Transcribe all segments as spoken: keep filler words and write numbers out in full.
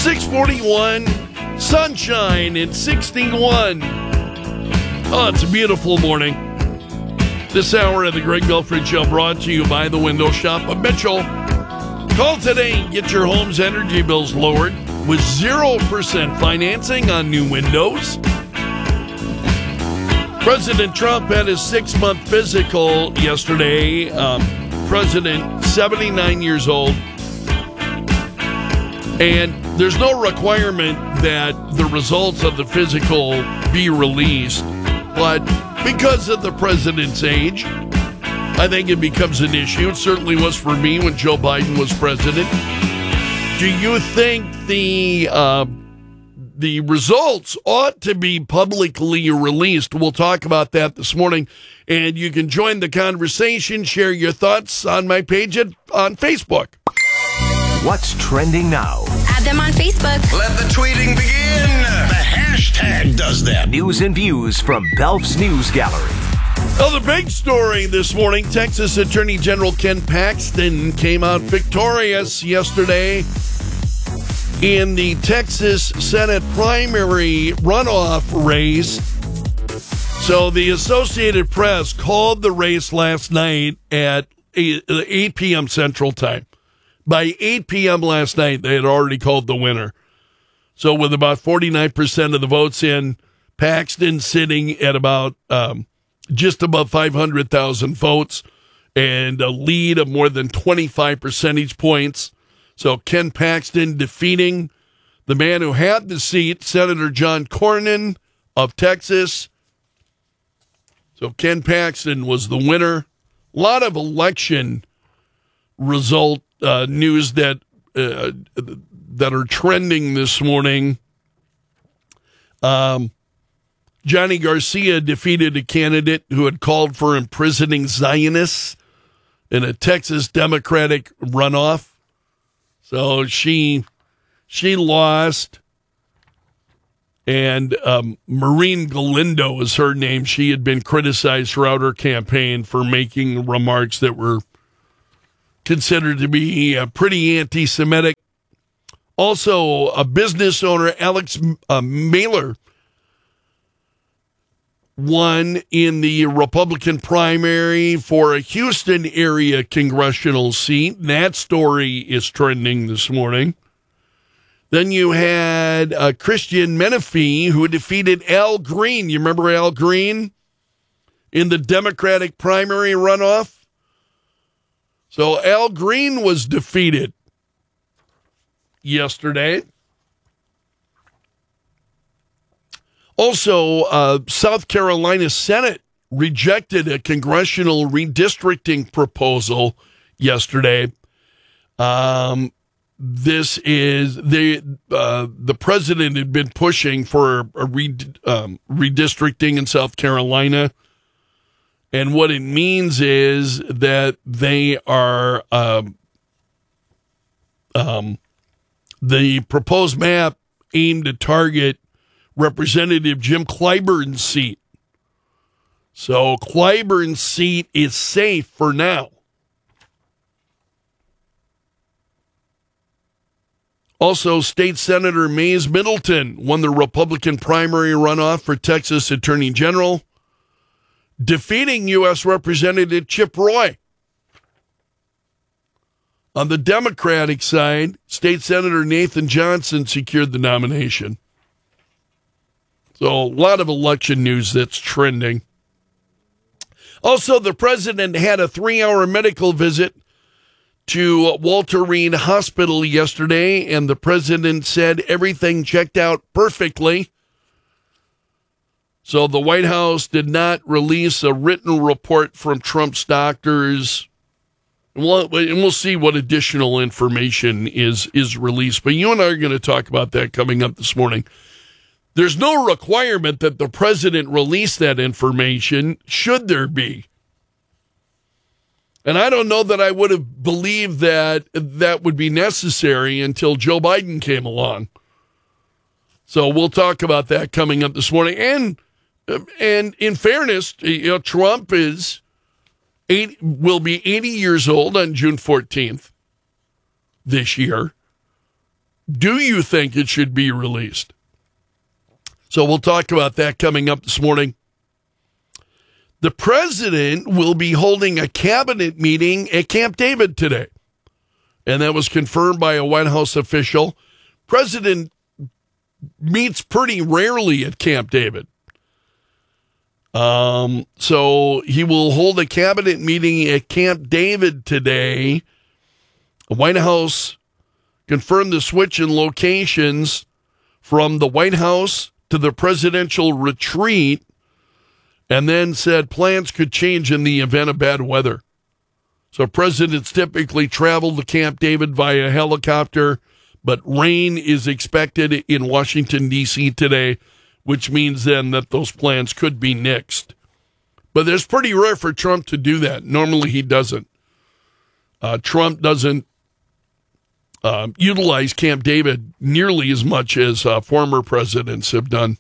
six forty-one, sunshine and sixty-one. Oh, it's a beautiful morning. This hour of the Greg Belford Show brought to you by the Window Shop of Mitchell. Call today and get your home's energy bills lowered with zero percent financing on new windows. President Trump had his six-month physical yesterday. Um, President, seventy-nine years old. And there's no requirement that the results of the physical be released. But because of the president's age, I think it becomes an issue. It certainly was for me when Joe Biden was president. Do you think the uh, the results ought to be publicly released? We'll talk about that this morning. And you can join the conversation, share your thoughts on my page at, on Facebook. What's trending now? Add them on Facebook. Let the tweeting begin. The hashtag does that. News and views from Belf's News Gallery. Well, the big story this morning, Texas Attorney General Ken Paxton came out victorious yesterday in the Texas Senate primary runoff race. So the Associated Press called the race last night at eight p.m. Central Time. By eight p.m. last night, they had already called the winner. So with about forty-nine percent of the votes in, Paxton sitting at about um, just above five hundred thousand votes and a lead of more than twenty-five percentage points. So Ken Paxton defeating the man who had the seat, Senator John Cornyn of Texas. So Ken Paxton was the winner. A lot of election result uh, news that uh, that are trending this morning. Um, Johnny Garcia defeated a candidate who had called for imprisoning Zionists in a Texas Democratic runoff. So she she lost. And um, Maureen Galindo is her name. She had been criticized throughout her campaign for making remarks that were considered to be uh, pretty anti-Semitic. Also, a business owner, Alex uh, Mailer, won in the Republican primary for a Houston area congressional seat. That story is trending this morning. Then you had uh, Christian Menefee, who defeated Al Green. You remember Al Green in the Democratic primary runoff? So Al Green was defeated yesterday. Also, uh, South Carolina Senate rejected a congressional redistricting proposal yesterday. Um, this is the uh, the president had been pushing for a re, um, redistricting in South Carolina, and what it means is that they are um, um, the proposed map aimed to target Representative Jim Clyburn's seat. So Clyburn's seat is safe for now. Also, State Senator Mays Middleton won the Republican primary runoff for Texas Attorney General, defeating U S Representative Chip Roy. On the Democratic side, State Senator Nathan Johnson secured the nomination. So a lot of election news that's trending. Also, the president had a three-hour medical visit to Walter Reed Hospital yesterday, and the president said everything checked out perfectly. So the White House did not release a written report from Trump's doctors. And we'll, and we'll see what additional information is, is released. But you and I are going to talk about that coming up this morning. There's no requirement that the president release that information, should there be. And I don't know that I would have believed that that would be necessary until Joe Biden came along. So we'll talk about that coming up this morning. And and in fairness, you know, Trump is eight will be eighty years old on June fourteenth this year. do you think it should be released? So we'll talk about that coming up this morning. The president will be holding a cabinet meeting at Camp David today. And that was confirmed by a White House official. President meets pretty rarely at Camp David. Um, so he will hold a cabinet meeting at Camp David today. The White House confirmed the switch in locations from the White House to the presidential retreat, and then said plans could change in the event of bad weather. So presidents typically travel to Camp David via helicopter, but rain is expected in Washington, D C today, which means then that those plans could be nixed. But it's pretty rare for Trump to do that. Normally he doesn't. Uh, Trump doesn't uh, utilize Camp David nearly as much as uh, former presidents have done.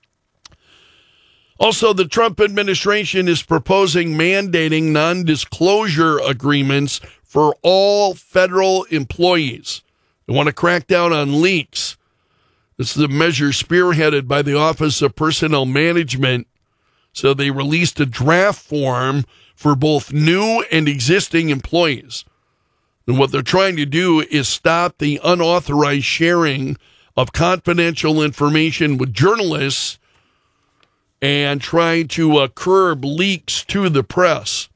Also, the Trump administration is proposing mandating non-disclosure agreements for all federal employees. They want to crack down on leaks. This is a measure spearheaded by the Office of Personnel Management. So they released a draft form for both new and existing employees. And what they're trying to do is stop the unauthorized sharing of confidential information with journalists and trying to uh, curb leaks to the press.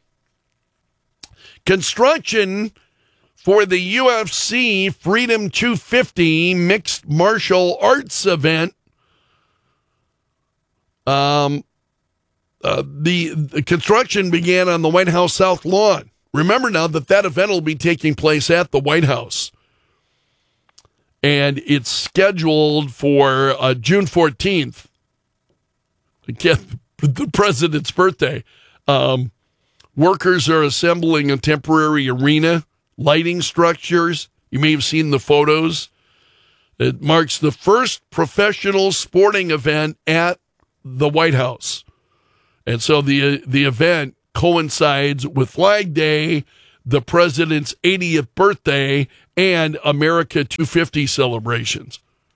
Construction for the U F C Freedom two fifty mixed martial arts event. Um, uh, the, the construction began on the White House South Lawn. Remember now that that event will be taking place at the White House. And it's scheduled for uh, June fourteenth. Again, the president's birthday. Um, workers are assembling a temporary arena, lighting structures. You may have seen the photos. It marks the first professional sporting event at the White House. And so the the event coincides with Flag Day, the president's eightieth birthday, and America two fifty celebrations.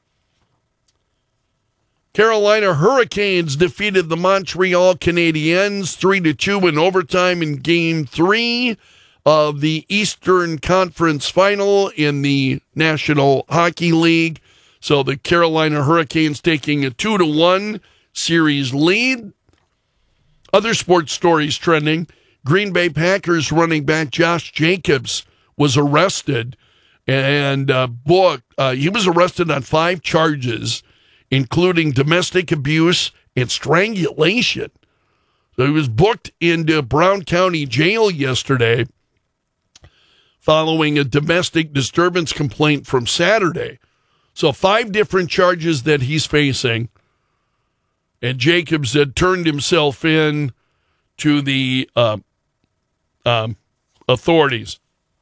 Carolina Hurricanes defeated the Montreal Canadiens three to two in overtime in Game three of the Eastern Conference Final in the National Hockey League. So the Carolina Hurricanes taking a two to one series lead. Other sports stories trending. Green Bay Packers running back Josh Jacobs was arrested and uh, booked. Uh, he was arrested on five charges, including domestic abuse and strangulation. So he was booked into Brown County Jail yesterday following a domestic disturbance complaint from Saturday. So five different charges that he's facing. And Jacobs had turned himself in to the uh, um, authorities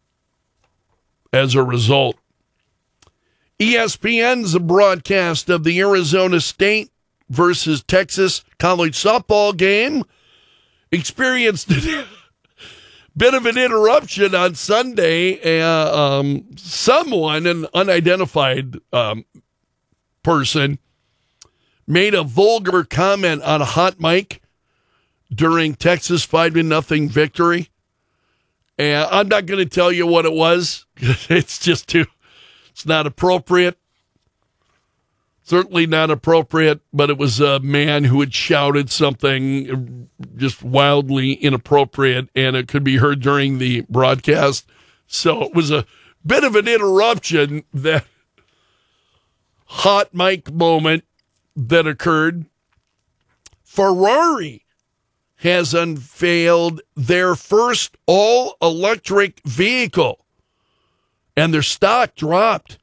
as a result. E S P N's broadcast of the Arizona State versus Texas college softball game experienced a bit of an interruption on Sunday. Uh, um, someone, an unidentified um, person, made a vulgar comment on a hot mic during Texas five to nothing victory. And I'm not going to tell you what it was. It's just too, it's not appropriate. Certainly not appropriate, but it was a man who had shouted something just wildly inappropriate, and it could be heard during the broadcast. So it was a bit of an interruption, that hot mic moment that occurred. Ferrari has unveiled their first all-electric vehicle, and their stock dropped.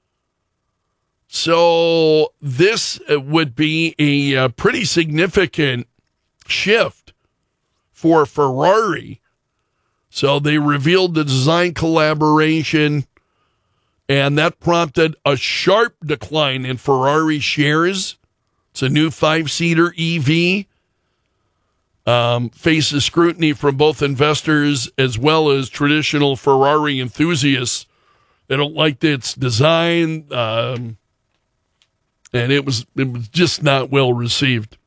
So this would be a, a pretty significant shift for Ferrari. So they revealed the design collaboration, and that prompted a sharp decline in Ferrari shares. It's a new five-seater E V. Um, faces scrutiny from both investors as well as traditional Ferrari enthusiasts. They don't like its design, um, and it was it was just not well received.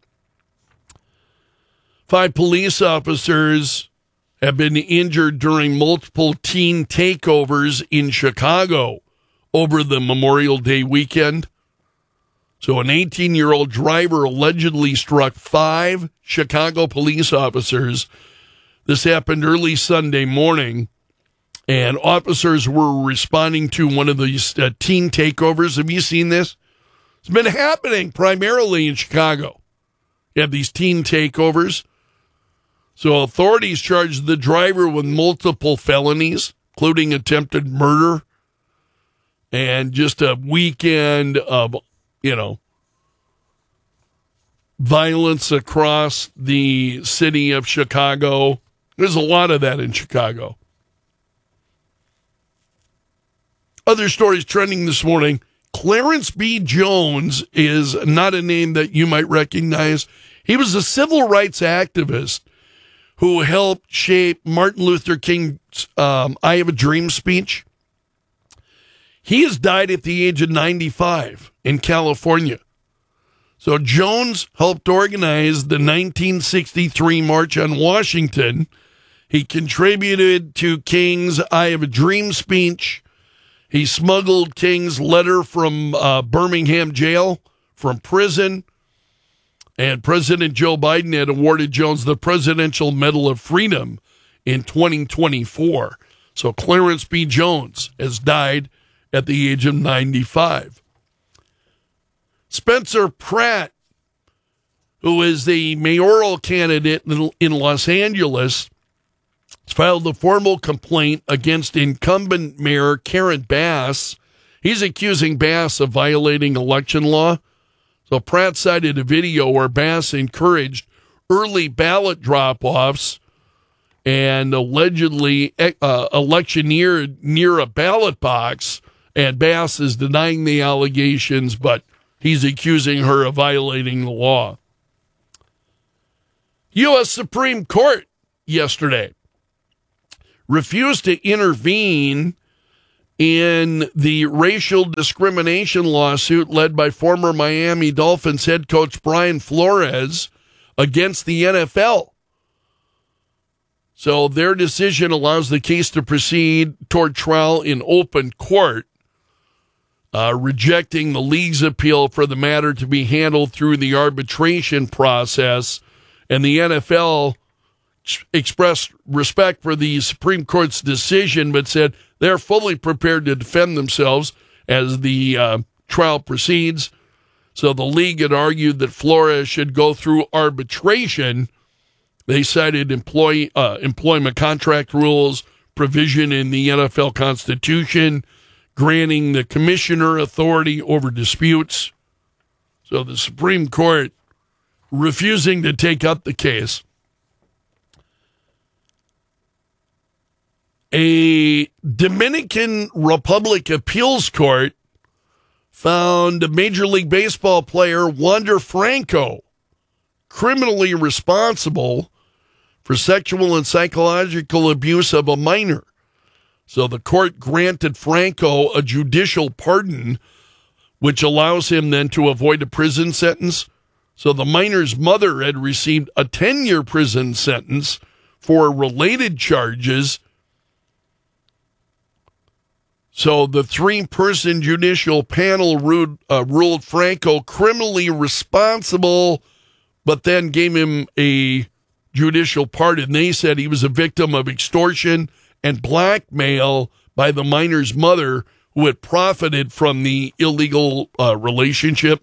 Five police officers have been injured during multiple teen takeovers in Chicago over the Memorial Day weekend. So an eighteen-year-old driver allegedly struck five Chicago police officers. This happened early Sunday morning, and officers were responding to one of these uh, teen takeovers. Have you seen this? It's been happening primarily in Chicago. You have these teen takeovers. So authorities charged the driver with multiple felonies, including attempted murder, and just a weekend of, you know, violence across the city of Chicago. There's a lot of that in Chicago. Other stories trending this morning. Clarence B. Jones is not a name that you might recognize. He was a civil rights activist who helped shape Martin Luther King's um, I Have a Dream speech. He has died at the age of ninety-five in California. So Jones helped organize the nineteen sixty-three March on Washington. He contributed to King's I Have a Dream speech. He smuggled King's letter from uh, Birmingham jail, from prison. And President Joe Biden had awarded Jones the Presidential Medal of Freedom in twenty twenty-four. So Clarence B. Jones has died at the age of ninety-five. Spencer Pratt, who is the mayoral candidate in Los Angeles, filed a formal complaint against incumbent mayor Karen Bass. He's accusing Bass of violating election law. So Pratt cited a video where Bass encouraged early ballot drop-offs and allegedly uh, electioneered near a ballot box, and Bass is denying the allegations, but he's accusing her of violating the law. U S Supreme Court yesterday refused to intervene in the racial discrimination lawsuit led by former Miami Dolphins head coach Brian Flores against the N F L. So their decision allows the case to proceed toward trial in open court, uh, rejecting the league's appeal for the matter to be handled through the arbitration process. And the N F L expressed respect for the Supreme Court's decision, but said they're fully prepared to defend themselves as the uh, trial proceeds. So the league had argued that Flores should go through arbitration. They cited employee, uh, employment contract rules, provision in the N F L Constitution, granting the commissioner authority over disputes. So the Supreme Court refusing to take up the case. A Dominican Republic appeals court found Major League Baseball player Wander Franco criminally responsible for sexual and psychological abuse of a minor. So the court granted Franco a judicial pardon, which allows him then to avoid a prison sentence. So the minor's mother had received a ten-year prison sentence for related charges. So the three-person judicial panel ruled, uh, ruled Franco criminally responsible, but then gave him a judicial pardon. They said he was a victim of extortion and blackmail by the minor's mother, who had profited from the illegal uh, relationship.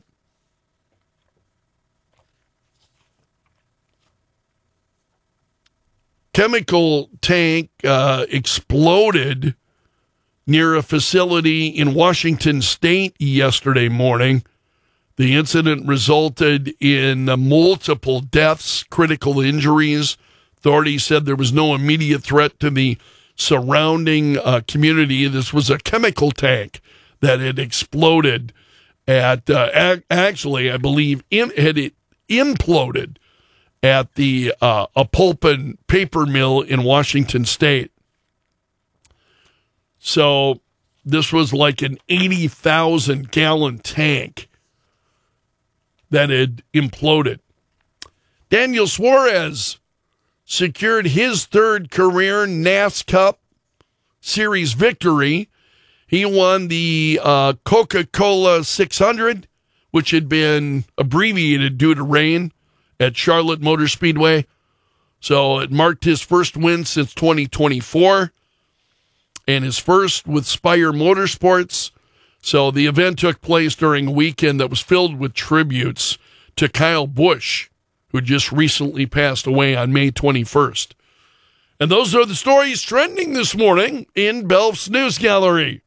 Chemical tank uh, exploded near a facility in Washington State yesterday morning. The incident resulted in multiple deaths, critical injuries. Authorities said there was no immediate threat to the surrounding uh, community. This was a chemical tank that had exploded at, uh, ac- actually, I believe, in, had it imploded at the uh, a pulp and paper mill in Washington State. So This was like an eighty thousand gallon tank that had imploded. Daniel Suarez secured his third career NASCAR Series victory. He won the uh, Coca-Cola six hundred, which had been abbreviated due to rain at Charlotte Motor Speedway. So it marked his first win since twenty twenty-four and his first with Spire Motorsports. So the event took place during a weekend that was filled with tributes to Kyle Busch, who just recently passed away on May twenty-first. And those are the stories trending this morning in Belf's News Gallery.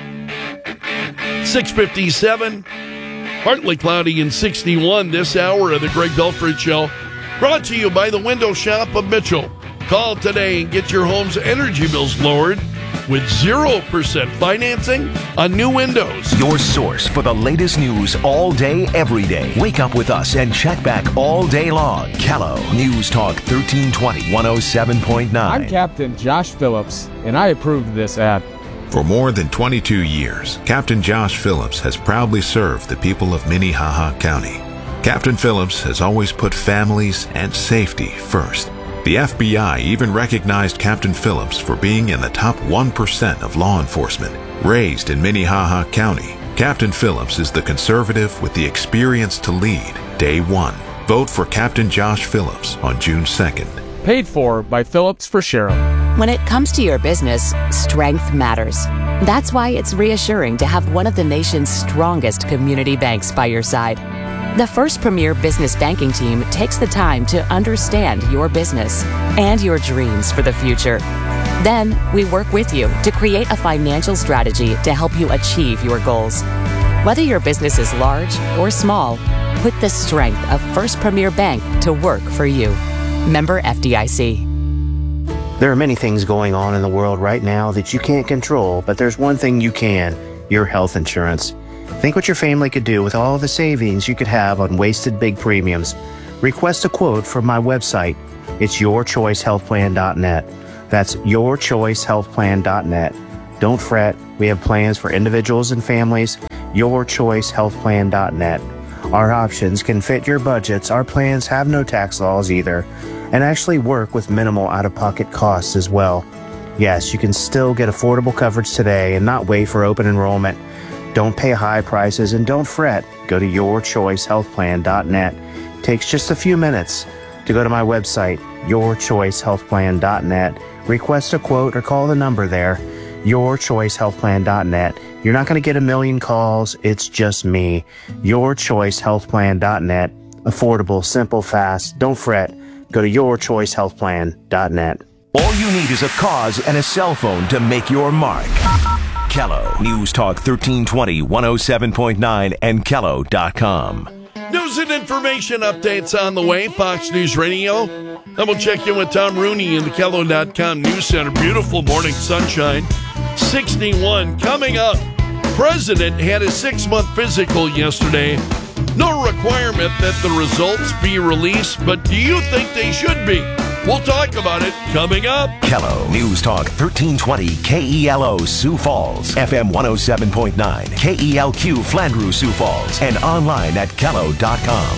six fifty-seven, partly cloudy and sixty-one this hour of the Greg Belford Show. Brought to you by the Window Shop of Mitchell. Call today and get your home's energy bills lowered with zero percent financing on new windows. Your source for the latest news all day, every day. Wake up with us and check back all day long. Callow News Talk thirteen twenty, one oh seven point nine. I'm Captain Josh Phillips, and I approve of this ad. For more than twenty-two years, Captain Josh Phillips has proudly served the people of Minnehaha County. Captain Phillips has always put families and safety first. The F B I even recognized Captain Phillips for being in the top one percent of law enforcement. Raised in Minnehaha County, Captain Phillips is the conservative with the experience to lead day one. Vote for Captain Josh Phillips on June second. Paid for by Phillips for Sheriff. When it comes to your business, strength matters. That's why it's reassuring to have one of the nation's strongest community banks by your side. The First Premier Business Banking Team takes the time to understand your business and your dreams for the future. Then, we work with you to create a financial strategy to help you achieve your goals. Whether your business is large or small, put the strength of First Premier Bank to work for you. Member F D I C. There are many things going on in the world right now that you can't control, but there's one thing you can: your health insurance. Think what your family could do with all the savings you could have on wasted big premiums. Request a quote from my website. It's your choice health plan dot net. That's your choice health plan dot net. Don't fret. We have plans for individuals and families. your choice health plan dot net. Our options can fit your budgets. Our plans have no tax laws either, and actually work with minimal out-of-pocket costs as well. Yes, you can still get affordable coverage today and not wait for open enrollment. Don't pay high prices and don't fret. Go to your choice health plan dot net. It takes just a few minutes to go to my website, your choice health plan dot net. Request a quote or call the number there, your choice health plan dot net. You're not going to get a million calls. It's just me. your choice health plan dot net. Affordable, simple, fast. Don't fret. Go to your choice health plan dot net. All you need is a cause and a cell phone to make your mark. Callow News Talk thirteen twenty, one oh seven point nine and Callow dot com. News and information updates on the way. Fox News Radio. Then we'll check in with Tom Rooney in the Callow dot com News Center. Beautiful morning sunshine. sixty-one coming up. President had a six-month physical yesterday. No requirement that the results be released, but do you think they should be? We'll talk about it coming up. Callow News Talk thirteen twenty K E L O Sioux Falls, F M one oh seven point nine, K E L Q Flandreau Sioux Falls, and online at Callow dot com.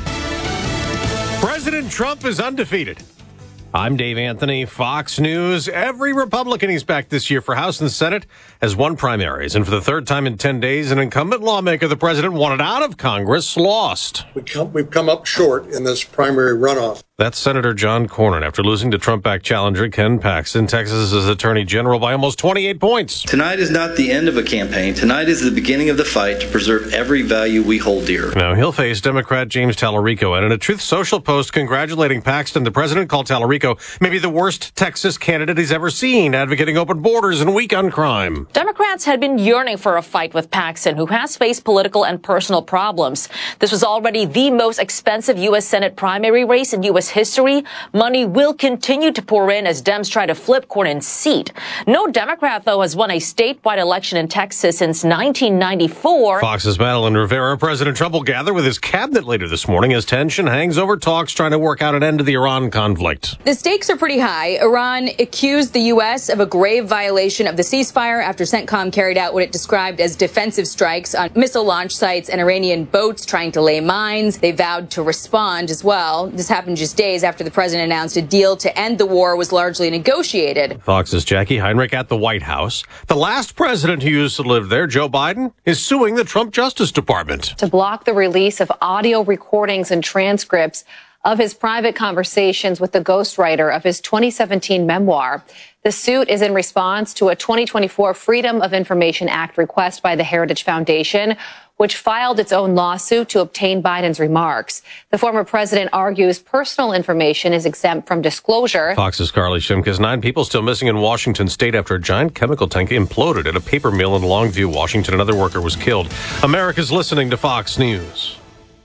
President Trump is undefeated. I'm Dave Anthony, Fox News. Every Republican he's backed this year for House and Senate has won primaries. And for the third time in ten days, an incumbent lawmaker the president wanted out of Congress lost. We come, we've come up short in this primary runoff. That's Senator John Cornyn after losing to Trump-backed challenger Ken Paxton, Texas's attorney general, by almost twenty-eight points. Tonight is not the end of a campaign. Tonight is the beginning of the fight to preserve every value we hold dear. Now, he'll face Democrat James Tallarico. And in a Truth Social post congratulating Paxton, the president called Tallarico maybe the worst Texas candidate he's ever seen, advocating open borders and weak on crime. Democrats had been yearning for a fight with Paxton, who has faced political and personal problems. This was already the most expensive U S Senate primary race in U S U S history, money will continue to pour in as Dems try to flip Cornyn's seat. No Democrat, though, has won a statewide election in Texas since nineteen ninety-four. Fox's Madeline Rivera. President Trump will gather with his cabinet later this morning as tension hangs over talks trying to work out an end to the Iran conflict. The stakes are pretty high. Iran accused the U S of a grave violation of the ceasefire after CENTCOM carried out what it described as defensive strikes on missile launch sites and Iranian boats trying to lay mines. They vowed to respond as well. This happened just days after the president announced a deal to end the war was largely negotiated. Fox's Jackie Heinrich at the White House. The last president who used to live there, Joe Biden, is suing the Trump Justice Department to block the release of audio recordings and transcripts of his private conversations with the ghostwriter of his twenty seventeen memoir. The suit is in response to a twenty twenty-four Freedom of Information Act request by the Heritage Foundation, which filed its own lawsuit to obtain Biden's remarks. The former president argues personal information is exempt from disclosure. Fox's Carly Shimkus. Nine people still missing in Washington state after a giant chemical tank imploded at a paper mill in Longview, Washington. Another worker was killed. America's listening to Fox News.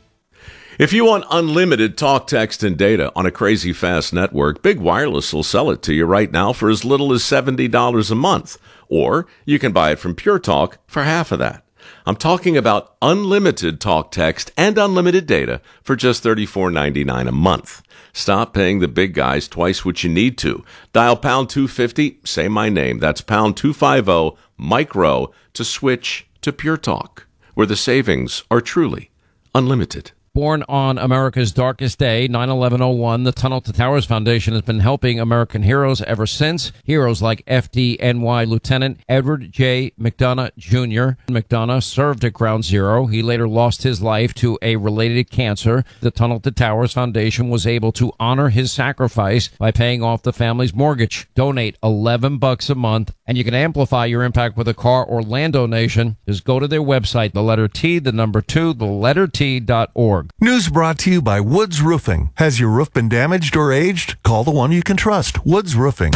If you want unlimited talk, text, and data on a crazy fast network, Big Wireless will sell it to you right now for as little as seventy dollars a month. Or you can buy it from Pure Talk for half of that. I'm talking about unlimited talk, text, and unlimited data for just thirty-four ninety-nine a month. Stop paying the big guys twice what you need to. Dial pound two fifty, say my name. That's pound two fifty, micro, to switch to Pure Talk, where the savings are truly unlimited. Born on America's darkest day, nine eleven oh one, the Tunnel to Towers Foundation has been helping American heroes ever since. Heroes like F D N Y Lieutenant Edward J. McDonough Junior McDonough served at Ground Zero. He later lost his life to a related cancer. The Tunnel to Towers Foundation was able to honor his sacrifice by paying off the family's mortgage. Donate eleven bucks a month, and you can amplify your impact with a car or land donation. Just go to their website, the letter T, the number two, the letter T dot org. News brought to you by Woods Roofing. Has your roof been damaged or aged? Call the one you can trust, Woods Roofing.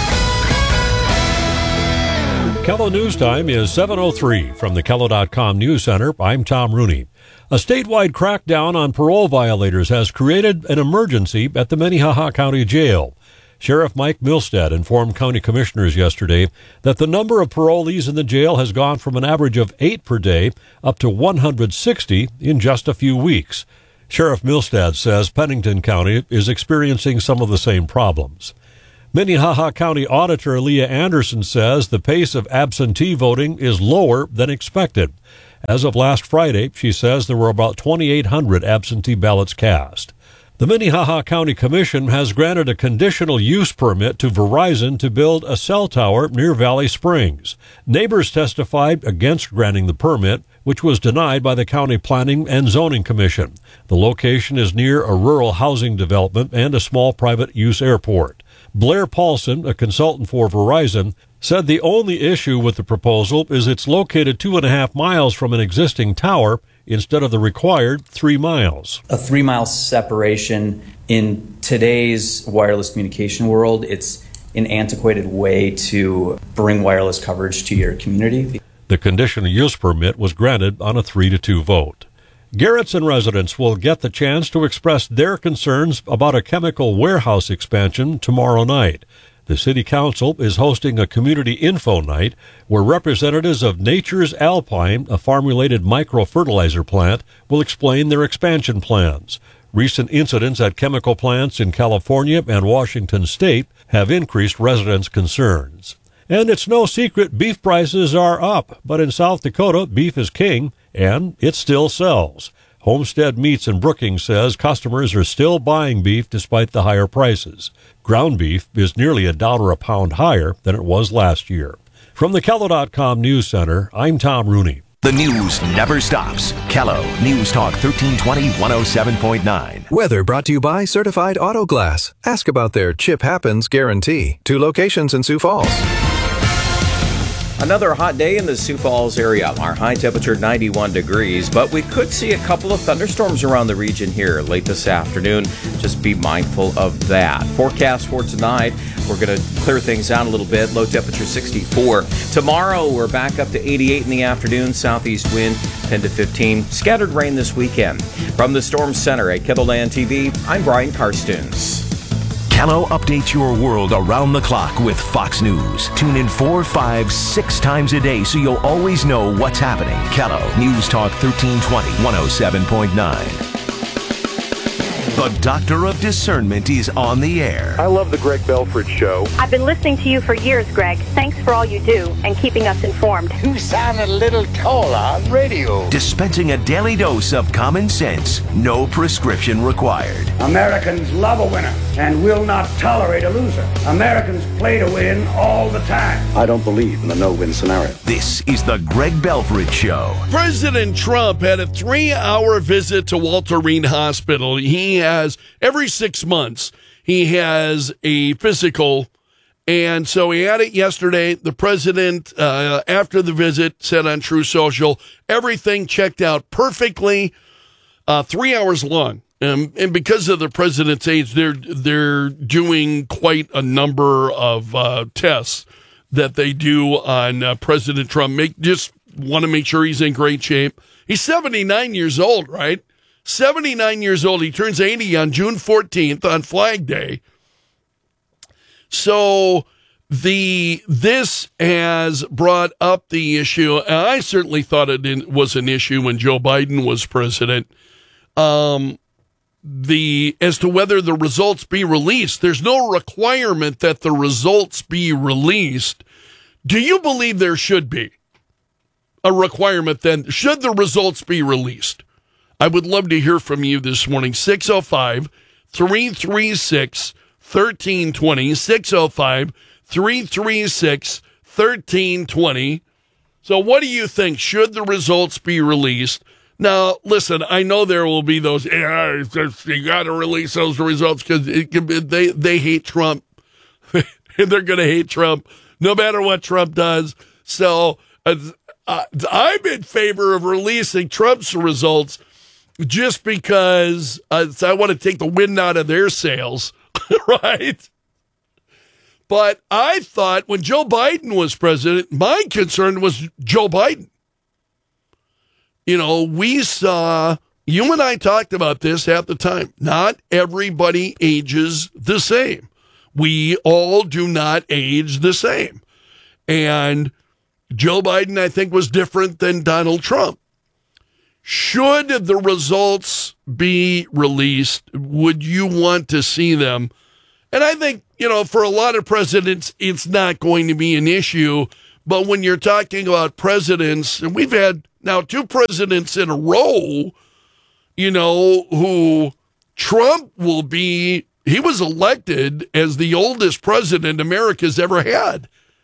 Kello News Time is seven oh three. From the Kello dot com News Center, I'm Tom Rooney. A statewide crackdown on parole violators has created an emergency at the Minnehaha County Jail. Sheriff Mike Milstead informed county commissioners yesterday that the number of parolees in the jail has gone from an average of eight per day up to one hundred sixty in just a few weeks. Sheriff Milstead says Pennington County is experiencing some of the same problems. Minnehaha County Auditor Leah Anderson says the pace of absentee voting is lower than expected. As of last Friday, she says there were about twenty-eight hundred absentee ballots cast. The Minnehaha County Commission has granted a conditional use permit to Verizon to build a cell tower near Valley Springs. Neighbors testified against granting the permit, which was denied by the County Planning and Zoning Commission. The location is near a rural housing development and a small private use airport. Blair Paulson, a consultant for Verizon, said the only issue with the proposal is it's located two and a half miles from an existing tower instead of the required three miles. A three-mile separation in today's wireless communication world, it's an antiquated way to bring wireless coverage to your community. The conditional use permit was granted on a three to two vote. Garrettson residents will get the chance to express their concerns about a chemical warehouse expansion tomorrow night. The City Council is hosting a community info night where representatives of Nature's Alpine, a farm-related micro-fertilizer plant, will explain their expansion plans. Recent incidents at chemical plants in California and Washington state have increased residents' concerns. And it's no secret beef prices are up, but in South Dakota, beef is king, and it still sells. Homestead Meats in Brookings says customers are still buying beef despite the higher prices. Ground beef is nearly a dollar a pound higher than it was last year. From the Kello dot com News Center, I'm Tom Rooney. The news never stops. Kello News Talk thirteen twenty, one oh seven point nine. Weather brought to you by Certified Auto Glass. Ask about their Chip Happens guarantee. Two locations in Sioux Falls. Another hot day in the Sioux Falls area. Our high temperature ninety-one degrees, but we could see a couple of thunderstorms around the region here late this afternoon. Just be mindful of that. Forecast for tonight, we're going to clear things out a little bit. Low temperature sixty-four. Tomorrow, we're back up to eighty-eight in the afternoon. Southeast wind ten to fifteen. Scattered rain this weekend. From the Storm Center at Kettleland T V, I'm Brian Karstuns. Kello updates your world around the clock with Fox News. Tune in four, five, six times a day so you'll always know what's happening. Kello, News Talk thirteen twenty, one oh seven point nine. The Doctor of Discernment is on the air. I love the Greg Belford Show. I've been listening to you for years, Greg. Thanks for all you do and keeping us informed. You sound a little taller on radio. Dispensing a daily dose of common sense, no prescription required. Americans love a winner and will not tolerate a loser. Americans play to win all the time. I don't believe in the no-win scenario. This is the Greg Belford Show. President Trump had a three-hour visit to Walter Reed Hospital. He has, every six months, he has a physical, and so he had it yesterday. The president, uh, after the visit, said on True Social, everything checked out perfectly, uh, three hours long. Um, and because of the president's age, they're they're doing quite a number of uh, tests that they do on uh, President Trump. Make just want to make sure he's in great shape. He's seventy-nine years old, right? seventy-nine years old. He turns eighty on June fourteenth on Flag Day. So the this has brought up the issue. And I certainly thought it was an issue when Joe Biden was president. Um, the as to whether the results be released. There's no requirement that the results be released. Do you believe there should be a requirement then? Should the results be released? I would love to hear from you this morning. six oh five, three three six, one three two zero. six oh five, three three six, one three two zero. So what do you think? Should the results be released? Now, listen, I know there will be those, yeah, it's just, you got to release those results because they, they hate Trump. They're going to hate Trump no matter what Trump does. So uh, I'm in favor of releasing Trump's results just because uh, I want to take the wind out of their sails, right? But I thought when Joe Biden was president, my concern was Joe Biden. You know, we saw, you and I talked about this at the time. Not everybody ages the same. We all do not age the same. And Joe Biden, I think, was different than Donald Trump. Should the results be released, would you want to see them? And I think, you know, for a lot of presidents, it's not going to be an issue. But when you're talking about presidents, and we've had now two presidents in a row, you know, who Trump will be, he was elected as the oldest president America's ever had.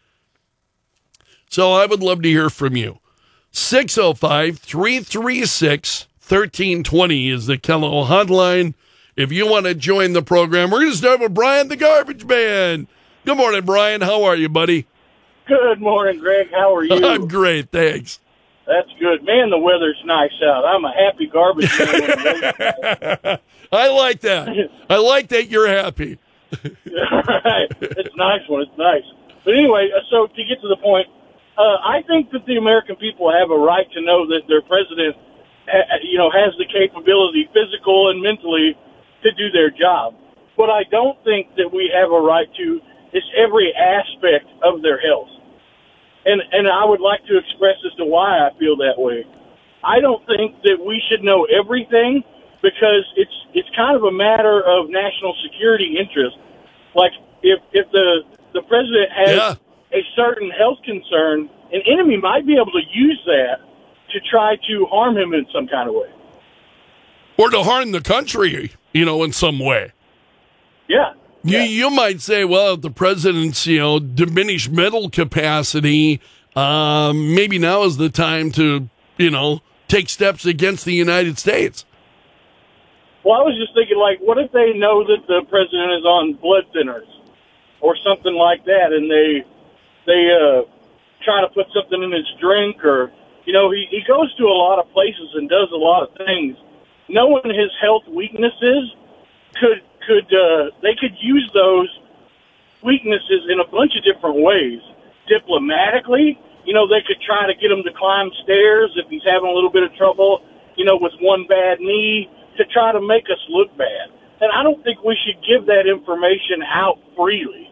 So I would love to hear from you. six oh five, three three six, one three two zero is the Kello hotline. If you want to join the program, we're going to start with Brian the Garbage Man. Good morning, Brian. How are you, buddy? Good morning, Greg. How are you? I'm great, thanks. That's good. Man, the weather's nice out. I'm a happy garbage man. I like that. I like that you're happy. Right. It's a nice one. It's nice. But anyway, so to get to the point, uh, I think that the American people have a right to know that their president, ha- you know, has the capability, physical and mentally, to do their job. What I don't think that we have a right to is every aspect of their health. And and I would like to express as to why I feel that way. I don't think that we should know everything because it's it's kind of a matter of national security interest. Like if if the the president has yeah. a certain health concern, an enemy might be able to use that to try to harm him in some kind of way. Or to harm the country, you know, in some way. Yeah. You you might say, well, if the president's, you know, diminished mental capacity, um, maybe now is the time to, you know, take steps against the United States. Well, I was just thinking, like, what if they know that the president is on blood thinners or something like that, and they they uh, try to put something in his drink, or, you know, he, he goes to a lot of places and does a lot of things. Knowing his health weaknesses, could could uh, they could use those weaknesses in a bunch of different ways. Diplomatically, you know, they could try to get him to climb stairs if he's having a little bit of trouble, you know, with one bad knee, to try to make us look bad. And I don't think we should give that information out freely.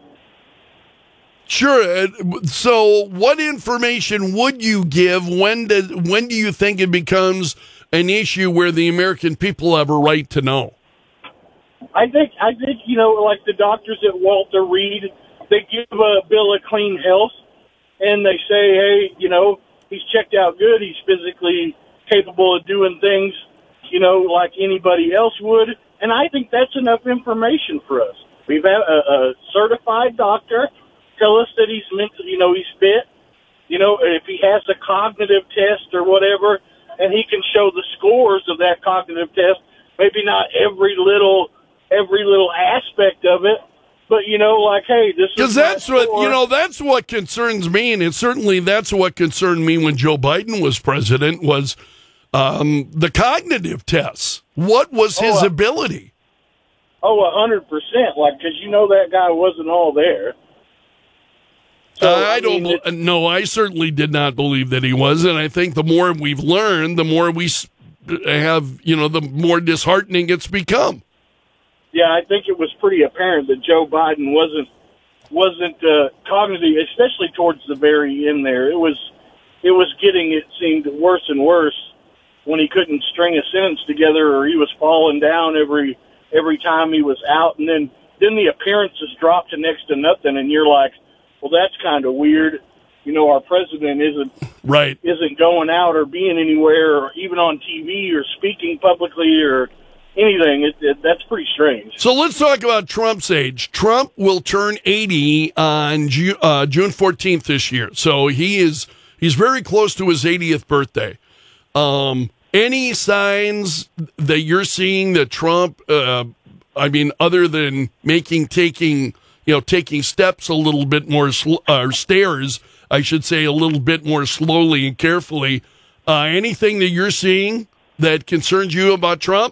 Sure. So what information would you give? When does, when do you think it becomes an issue where the American people have a right to know? I think, I think, you know, like the doctors at Walter Reed, they give a bill of clean health, and they say, hey, you know, he's checked out good. He's physically capable of doing things, you know, like anybody else would. And I think that's enough information for us. We've had a, a certified doctor tell us that he's mentally, you know, he's fit. You know, if he has a cognitive test or whatever, and he can show the scores of that cognitive test, maybe not every little, every little aspect of it, but, you know, like, hey, this is... Because that's what, you know, that's what concerns me, and it certainly that's what concerned me when Joe Biden was president, was um, the cognitive tests. What was his oh, uh, ability? Oh, a hundred percent. Like, because you know that guy wasn't all there. So, uh, I, I don't, mean, it, no, I certainly did not believe that he was, and I think the more we've learned, the more we have, you know, the more disheartening it's become. Yeah, I think it was pretty apparent that Joe Biden wasn't wasn't uh, cognitive, especially towards the very end there. It was it was getting, it seemed, worse and worse when he couldn't string a sentence together, or he was falling down every every time he was out, and then then the appearances dropped to next to nothing, and you're like, well, that's kind of weird. You know, our president isn't right isn't going out or being anywhere, or even on T V or speaking publicly or anything. It, it, that's pretty strange. So let's talk about Trump's age. Trump will turn eighty on Ju- uh, June fourteenth this year. So he is he's very close to his eightieth birthday. Um, any signs that you're seeing that Trump, uh, I mean, other than making, taking, you know, taking steps a little bit more, sl- uh, stairs, I should say, a little bit more slowly and carefully, uh, anything that you're seeing that concerns you about Trump?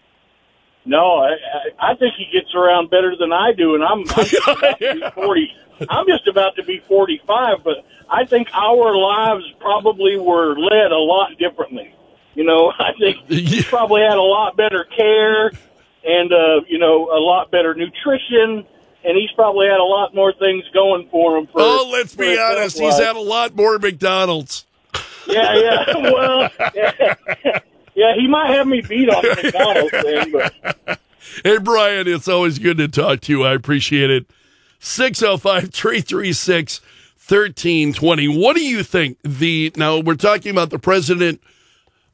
No, I, I think he gets around better than I do, and I'm, I'm just about to be forty. I'm just about to be forty-five, but I think our lives probably were led a lot differently. You know, I think he probably had a lot better care and, uh, you know, a lot better nutrition, and he's probably had a lot more things going for him. For, oh, let's be honest, he's had a lot more McDonald's. Yeah, yeah, well, yeah. Yeah, he might have me beat on the McDonald's thing, but... Hey, Brian, it's always good to talk to you. I appreciate it. six oh five, three three six, one three two zero. What do you think? The Now, we're talking about the president